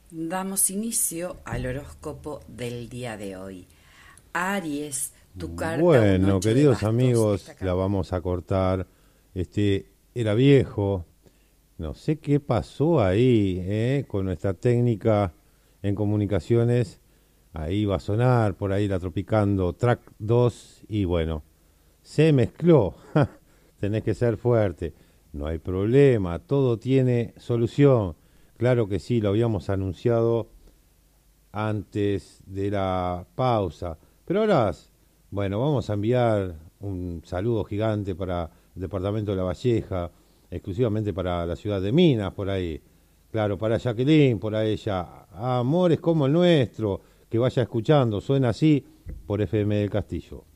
Damos inicio al horóscopo del día de hoy. Aries, tu carta, un Bueno, 8 de queridos bastos. amigos, la vamos a cortar. Era viejo. No sé qué pasó ahí, con nuestra técnica en comunicaciones. Ahí va a sonar, por ahí la Tropicando track 2 y bueno, se mezcló. Tenés que ser fuerte. No hay problema, todo tiene solución. Claro que sí, lo habíamos anunciado antes de la pausa. Pero ahora, bueno, vamos a enviar un saludo gigante para el departamento de La Valleja, exclusivamente para la ciudad de Minas, por ahí. Claro, para Jacqueline, por ahí ella. Amores como el nuestro, que vaya escuchando, suena así por FM del Castillo.